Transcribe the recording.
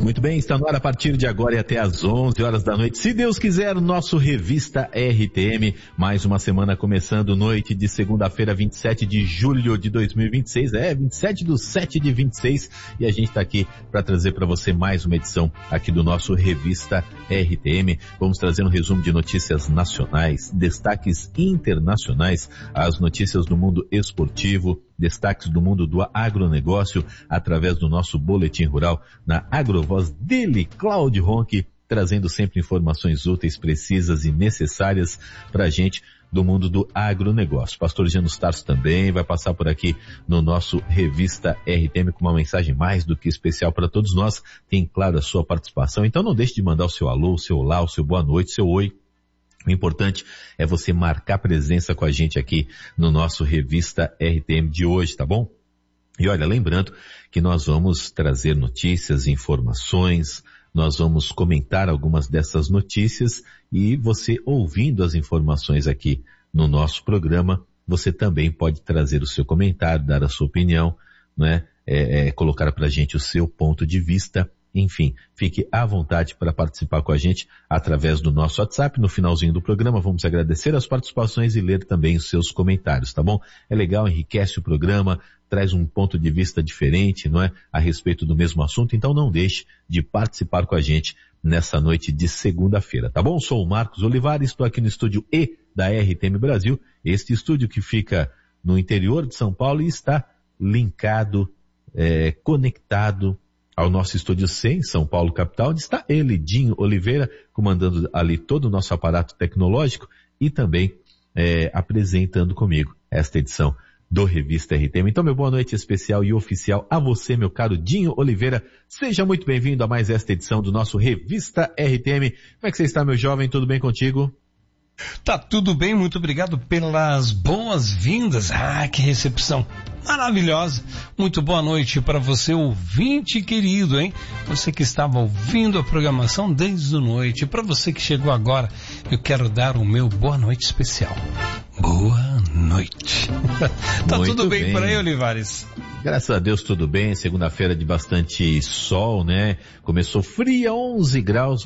Muito bem, está no ar a partir de agora e até às 11 horas da noite. Se Deus quiser, nosso Revista RTM. Mais uma semana começando, noite de segunda-feira, 27 de julho de 2026. 27/7/26. E a gente está aqui para trazer para você mais uma edição aqui do nosso Revista RTM. Vamos trazer um resumo de notícias nacionais, destaques internacionais, as notícias do mundo esportivo, destaques do mundo do agronegócio, através do nosso boletim rural na Agrovoz dele, Cláudio Ronque, trazendo sempre informações úteis, precisas e necessárias para a gente do mundo do agronegócio. Pastor Janus Tarso também vai passar por aqui no nosso Revista RTM com uma mensagem mais do que especial para todos nós. Tem, claro, a sua participação, então não deixe de mandar o seu alô, o seu olá, o seu boa noite, o seu oi. O importante é você marcar presença com a gente aqui no nosso Revista RTM de hoje, tá bom? E olha, lembrando que nós vamos trazer notícias, informações, nós vamos comentar algumas dessas notícias e você ouvindo as informações aqui no nosso programa, você também pode trazer o seu comentário, dar a sua opinião, né? Colocar pra gente o seu ponto de vista. Enfim, fique à vontade para participar com a gente através do nosso WhatsApp. No finalzinho do programa, vamos agradecer as participações e ler também os seus comentários, tá bom? É legal, enriquece o programa, traz um ponto de vista diferente, não é? A respeito do mesmo assunto, então não deixe de participar com a gente nessa noite de segunda-feira, tá bom? Sou o Marcos Olivares, estou aqui no estúdio E da RTM Brasil, este estúdio que fica no interior de São Paulo e está linkado, conectado ao nosso estúdio C, em São Paulo, capital, onde está ele, Dinho Oliveira, comandando ali todo o nosso aparato tecnológico e também apresentando comigo esta edição do Revista RTM. Então, meu boa noite especial e oficial a você, meu caro Dinho Oliveira. Seja muito bem-vindo a mais esta edição do nosso Revista RTM. Como é que você está, meu jovem? Tudo bem contigo? Tá tudo bem, muito obrigado pelas boas-vindas. Ah, que recepção maravilhosa. Muito boa noite para você, ouvinte querido, hein? Você que estava ouvindo a programação desde a noite. Para você que chegou agora, eu quero dar o meu boa noite especial. Boa noite. Tá muito tudo bem por aí, Olivares? Graças a Deus tudo bem. Segunda-feira de bastante sol, né? Começou fria, 11 graus.